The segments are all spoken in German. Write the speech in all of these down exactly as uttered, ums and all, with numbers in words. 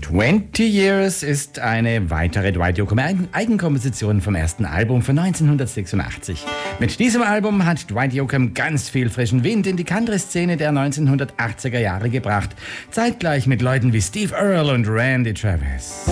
twenty Years ist eine weitere Dwight Yoakam Eigenkomposition vom ersten Album von neunzehnhundertsechsundachtzig. Mit diesem Album hat Dwight Yoakam ganz viel frischen Wind in die Country-Szene der neunzehnhundertachtziger Jahre gebracht, zeitgleich mit Leuten wie Steve Earle und Randy Travis.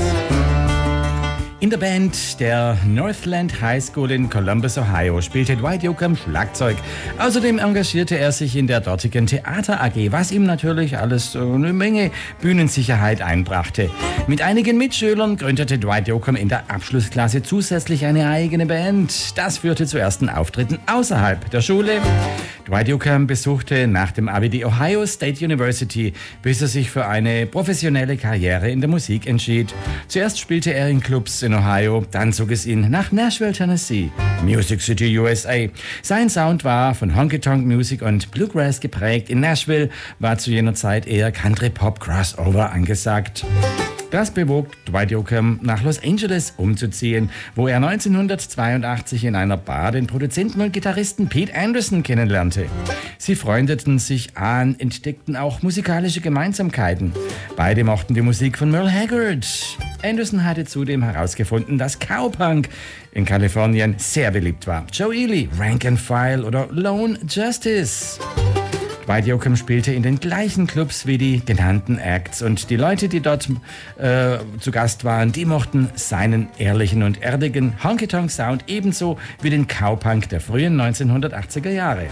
In der Band der Northland High School in Columbus, Ohio, spielte Dwight Yoakam Schlagzeug. Außerdem engagierte er sich in der dortigen Theater A G, was ihm natürlich alles eine Menge Bühnensicherheit einbrachte. Mit einigen Mitschülern gründete Dwight Yoakam in der Abschlussklasse zusätzlich eine eigene Band. Das führte zu ersten Auftritten außerhalb der Schule. Dwight Yoakam besuchte nach dem Abi die Ohio State University, bis er sich für eine professionelle Karriere in der Musik entschied. Zuerst spielte er in Clubs in Ohio, dann zog es ihn nach Nashville, Tennessee, Music City, U S A. Sein Sound war von Honky-Tonk Music und Bluegrass geprägt. In Nashville war zu jener Zeit eher Country-Pop-Crossover angesagt. Das bewog Dwight Yoakam, nach Los Angeles umzuziehen, wo er neunzehnhundertzweiundachtzig in einer Bar den Produzenten und Gitarristen Pete Anderson kennenlernte. Sie freundeten sich an, entdeckten auch musikalische Gemeinsamkeiten. Beide mochten die Musik von Merle Haggard. Anderson hatte zudem herausgefunden, dass Cowpunk in Kalifornien sehr beliebt war. Joe Ely, Rank and File oder Lone Justice. Dwight Yoakam spielte in den gleichen Clubs wie die genannten Acts und die Leute, die dort äh, zu Gast waren, die mochten seinen ehrlichen und erdigen Honky-Tonk-Sound ebenso wie den Cowpunk der frühen neunzehnhundertachtziger Jahre.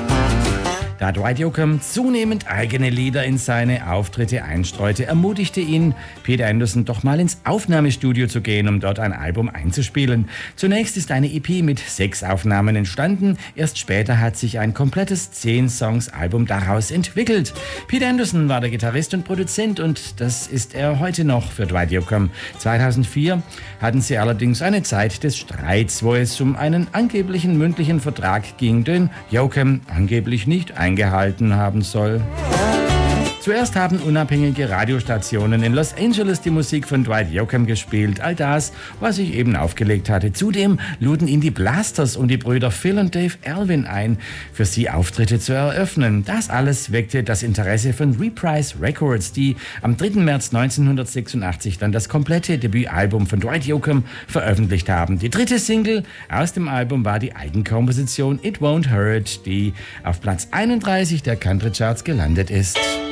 Da Dwight Yoakam zunehmend eigene Lieder in seine Auftritte einstreute, ermutigte ihn Pete Anderson, doch mal ins Aufnahmestudio zu gehen, um dort ein Album einzuspielen. Zunächst ist eine E P mit sechs Aufnahmen entstanden. Erst später hat sich ein komplettes zehn-Songs-Album daraus entwickelt. Pete Anderson war der Gitarrist und Produzent und das ist er heute noch für Dwight Yoakam. zweitausendvier hatten sie allerdings eine Zeit des Streits, wo es um einen angeblichen mündlichen Vertrag ging, den Yoakam angeblich nicht eingehalten eingehalten haben soll. Zuerst haben unabhängige Radiostationen in Los Angeles die Musik von Dwight Yoakam gespielt. All das, was ich eben aufgelegt hatte. Zudem luden ihn die Blasters und die Brüder Phil und Dave Alvin ein, für sie Auftritte zu eröffnen. Das alles weckte das Interesse von Reprise Records, die am dritten März neunzehnhundertsechsundachtzig dann das komplette Debütalbum von Dwight Yoakam veröffentlicht haben. Die dritte Single aus dem Album war die Eigenkomposition It Won't Hurt, die auf Platz einunddreißig der Country Charts gelandet ist.